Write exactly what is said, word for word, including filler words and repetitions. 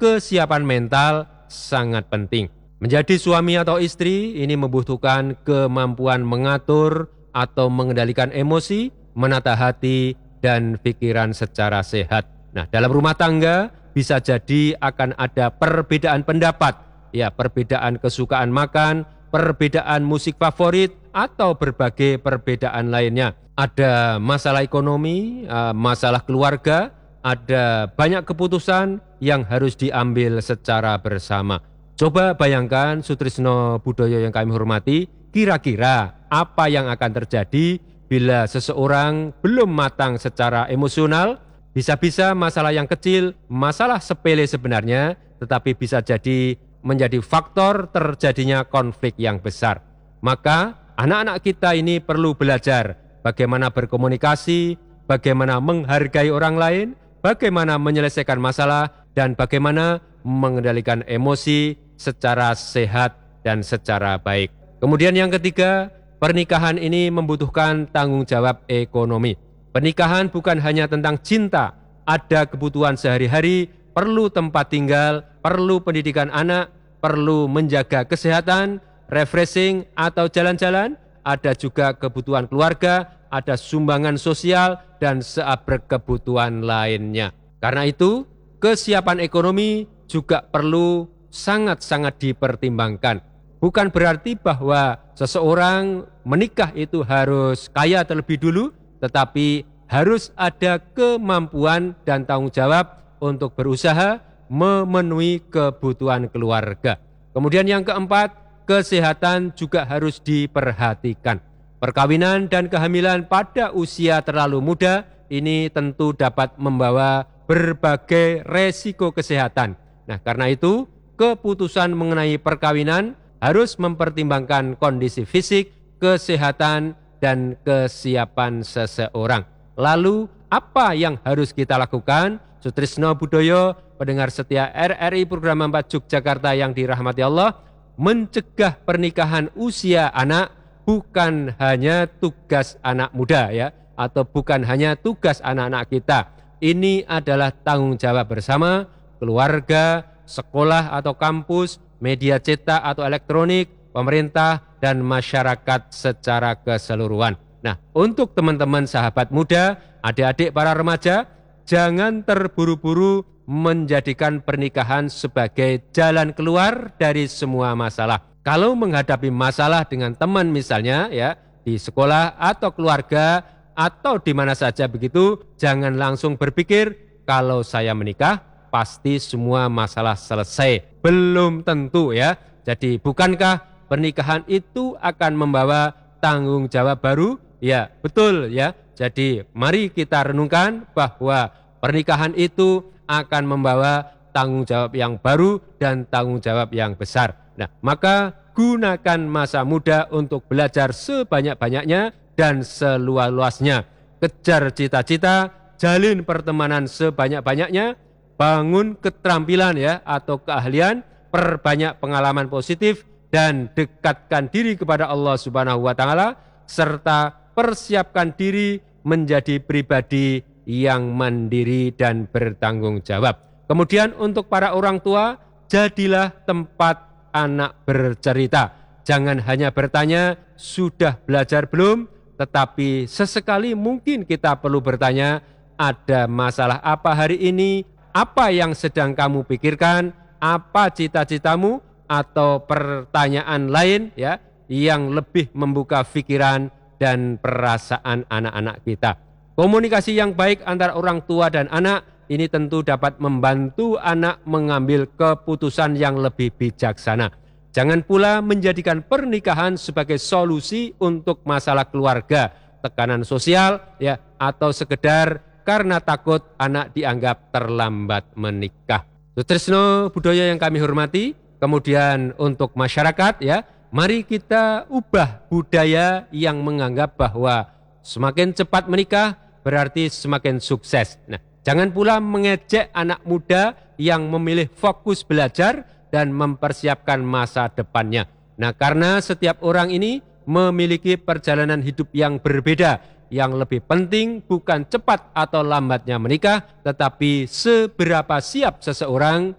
kesiapan mental sangat penting. Menjadi suami atau istri ini membutuhkan kemampuan mengatur atau mengendalikan emosi, menata hati dan pikiran secara sehat. Nah, dalam rumah tangga bisa jadi akan ada perbedaan pendapat, ya, perbedaan kesukaan makan, perbedaan musik favorit, atau berbagai perbedaan lainnya. Ada masalah ekonomi, masalah keluarga, ada banyak keputusan yang harus diambil secara bersama. Coba bayangkan Sutrisno Budoyo yang kami hormati, kira-kira apa yang akan terjadi bila seseorang belum matang secara emosional. Bisa-bisa masalah yang kecil, masalah sepele sebenarnya, tetapi bisa jadi menjadi faktor terjadinya konflik yang besar. Maka anak-anak kita ini perlu belajar bagaimana berkomunikasi, bagaimana menghargai orang lain, bagaimana menyelesaikan masalah, dan bagaimana mengendalikan emosi secara sehat dan secara baik. Kemudian yang ketiga, pernikahan ini membutuhkan tanggung jawab ekonomi. Pernikahan bukan hanya tentang cinta, ada kebutuhan sehari-hari, perlu tempat tinggal, perlu pendidikan anak, perlu menjaga kesehatan, refreshing atau jalan-jalan, ada juga kebutuhan keluarga, ada sumbangan sosial, dan seabrek kebutuhan lainnya. Karena itu, kesiapan ekonomi juga perlu sangat-sangat dipertimbangkan. Bukan berarti bahwa seseorang menikah itu harus kaya terlebih dulu, tetapi harus ada kemampuan dan tanggung jawab untuk berusaha memenuhi kebutuhan keluarga. Kemudian yang keempat, kesehatan juga harus diperhatikan. Perkawinan dan kehamilan pada usia terlalu muda ini tentu dapat membawa berbagai resiko kesehatan. Nah, karena itu keputusan mengenai perkawinan harus mempertimbangkan kondisi fisik, kesehatan, dan kesiapan seseorang. Lalu apa yang harus kita lakukan? Sutrisno Budoyo, pendengar setia R R I Program empat Yogyakarta yang dirahmati Allah, mencegah pernikahan usia anak bukan hanya tugas anak muda, ya, atau bukan hanya tugas anak-anak kita. Ini adalah tanggung jawab bersama keluarga, sekolah atau kampus, media cetak atau elektronik, pemerintah, dan masyarakat secara keseluruhan. Nah, untuk teman-teman sahabat muda, adik-adik para remaja, jangan terburu-buru menjadikan pernikahan sebagai jalan keluar dari semua masalah. Kalau menghadapi masalah dengan teman misalnya, ya, di sekolah atau keluarga atau di mana saja begitu, jangan langsung berpikir kalau saya menikah pasti semua masalah selesai. Belum tentu, ya. Jadi bukankah pernikahan itu akan membawa tanggung jawab baru? Ya, betul, ya. Jadi mari kita renungkan bahwa pernikahan itu akan membawa tanggung jawab yang baru dan tanggung jawab yang besar. Nah, maka gunakan masa muda untuk belajar sebanyak-banyaknya dan seluas-luasnya. Kejar cita-cita, jalin pertemanan sebanyak-banyaknya, bangun keterampilan, ya, atau keahlian, perbanyak pengalaman positif, dan dekatkan diri kepada Allah Subhanahu wa taala, serta persiapkan diri menjadi pribadi yang mandiri dan bertanggung jawab. Kemudian untuk para orang tua, jadilah tempat anak bercerita. Jangan hanya bertanya, sudah belajar belum? Tetapi sesekali mungkin kita perlu bertanya, ada masalah apa hari ini? Apa yang sedang kamu pikirkan? Apa cita-citamu? Atau pertanyaan lain, ya, yang lebih membuka pikiran dan perasaan anak-anak kita. Komunikasi yang baik antara orang tua dan anak ini tentu dapat membantu anak mengambil keputusan yang lebih bijaksana. Jangan pula menjadikan pernikahan sebagai solusi untuk masalah keluarga, tekanan sosial, ya, atau sekedar karena takut anak dianggap terlambat menikah. Sutrisno Budoyo yang kami hormati, kemudian untuk masyarakat, ya, mari kita ubah budaya yang menganggap bahwa semakin cepat menikah berarti semakin sukses. Nah, jangan pula mengejek anak muda yang memilih fokus belajar dan mempersiapkan masa depannya. Nah, karena setiap orang ini memiliki perjalanan hidup yang berbeda. Yang lebih penting bukan cepat atau lambatnya menikah, tetapi seberapa siap seseorang